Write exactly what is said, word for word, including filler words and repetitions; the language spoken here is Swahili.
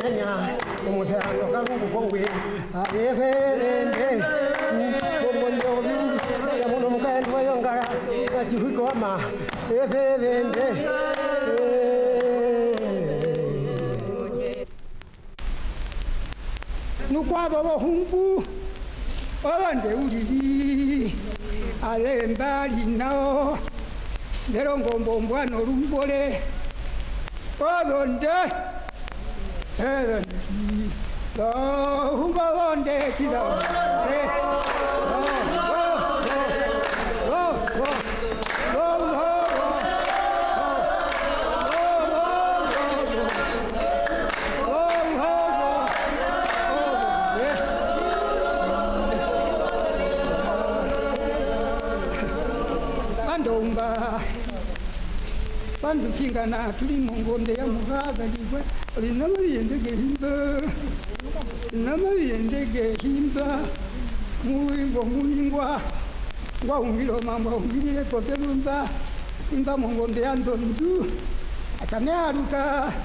nyanya umuthano kalungu kongwe eferende komondo ya muno mukendo yongara achihiko ama eferende nukwabo bohungu abande ulili ale mbali nao lero ngombombwana olumbole odonde edonde humbalonde kidonde Bandomba bandu kingana tuli mungombe ya mugaga ligwe linama yendege himba linama yendege himba muwingo muwingwa ngwa ungilo mamba ungile potelumba imba mungombe ya ndondu akame aruka